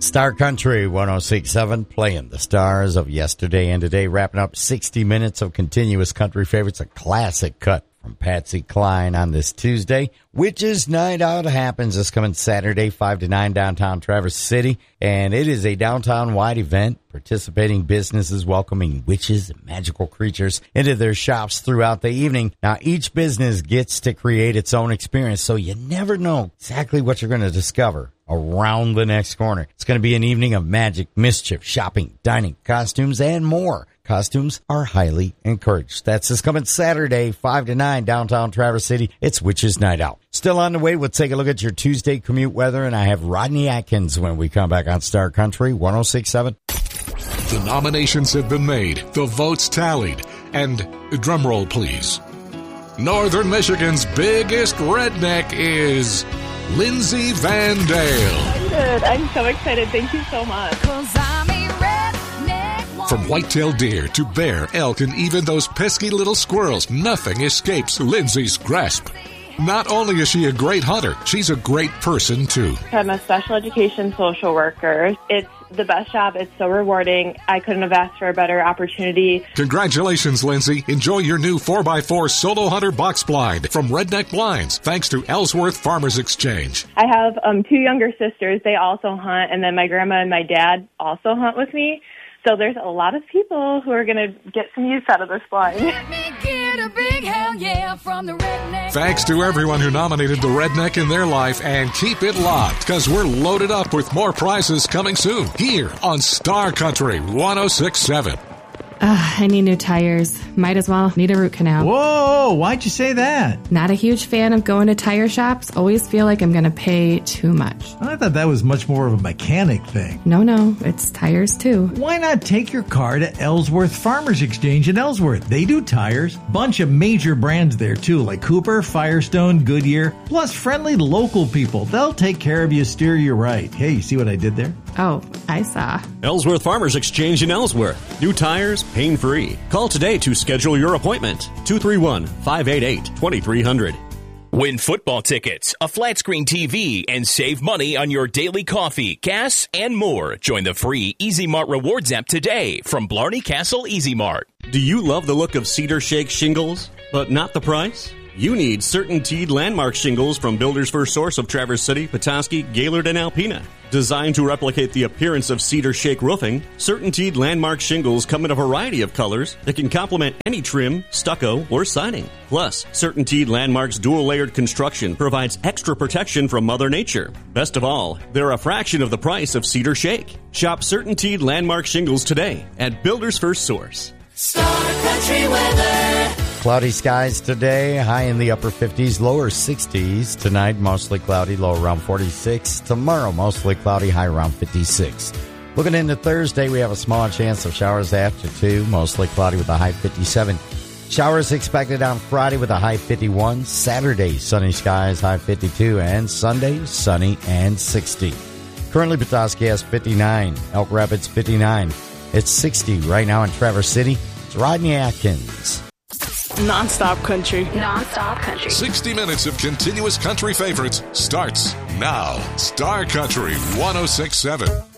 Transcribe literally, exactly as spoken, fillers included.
Star Country one oh six point seven, playing the stars of yesterday and today, wrapping up sixty minutes of continuous country favorites, a classic cut from Patsy Cline on this Tuesday. Witches Night Out happens this coming Saturday, five to nine, downtown Traverse City, and it is a downtown-wide event. Participating businesses welcoming witches and magical creatures into their shops throughout the evening. Now, each business gets to create its own experience, so you never know exactly what you're going to discover around the next corner. It's going to be an evening of magic, mischief, shopping, dining, costumes, and more. Costumes are highly encouraged. That's this coming Saturday, five to nine, downtown Traverse City. It's Witches Night Out. Still on the way, we'll take a look at your Tuesday commute weather, and I have Rodney Atkins when we come back on Star Country one oh six point seven. The nominations have been made, the votes tallied, and drumroll please. Northern Michigan's biggest redneck is Lindsay Van Dale. I'm good. I'm so excited. Thank you so much. From white-tailed deer to bear, elk, and even those pesky little squirrels, nothing escapes Lindsay's grasp. Not only is she a great hunter, she's a great person, too. I'm a special education social worker. It's the best job. It's so rewarding. I couldn't have asked for a better opportunity. Congratulations, Lindsay. Enjoy your new four by four Solo Hunter box blind from Redneck Blinds, thanks to Ellsworth Farmers Exchange. I have um, two younger sisters. They also hunt, and then my grandma and my dad also hunt with me. So there's a lot of people who are going to get some use out of this blind. Let me get a big hell yeah from the redneck. Thanks to everyone who nominated the redneck in their life, and keep it locked, because we're loaded up with more prizes coming soon here on Star Country one oh six point seven. Uh, I need new tires. Might as well need a root canal. Whoa, why'd you say that? Not a huge fan of going to tire shops. Always feel like I'm going to pay too much. I thought that was much more of a mechanic thing. No, no, it's tires too. Why not take your car to Ellsworth Farmers Exchange in Ellsworth? They do tires. Bunch of major brands there too, like Cooper, Firestone, Goodyear, plus friendly local people. They'll take care of you, steer you right. Hey, you see what I did there? Oh, I saw. Ellsworth Farmers Exchange in Ellsworth. New tires, pain-free. Call today to schedule your appointment. two three one, five eight eight, two three zero zero. Win football tickets, a flat-screen T V, and save money on your daily coffee, gas, and more. Join the free Easy Mart Rewards app today from Blarney Castle Easy Mart. Do you love the look of Cedar Shake shingles, but not the price? You need CertainTeed Landmark shingles from Builders First Source of Traverse City, Petoskey, Gaylord, and Alpena. Designed to replicate the appearance of Cedar Shake roofing, CertainTeed Landmark shingles come in a variety of colors that can complement any trim, stucco, or siding. Plus, CertainTeed Landmark's dual-layered construction provides extra protection from Mother Nature. Best of all, they're a fraction of the price of Cedar Shake. Shop CertainTeed Landmark shingles today at Builders First Source. Star Country weather. Cloudy skies today, high in the upper fifties, lower sixties. Tonight, mostly cloudy, low around forty-six. Tomorrow, mostly cloudy, high around fifty-six. Looking into Thursday, we have a small chance of showers after two, mostly cloudy with a high fifty-seven. Showers expected on Friday with a high fifty-one. Saturday, sunny skies, high fifty-two. And Sunday, sunny and sixty. Currently, Petoskey has fifty-nine. Elk Rapids, fifty-nine. It's sixty right now in Traverse City. It's Rodney Atkins. Non-stop country. Non-stop country. sixty minutes of continuous country favorites starts now. Star Country one oh six point seven.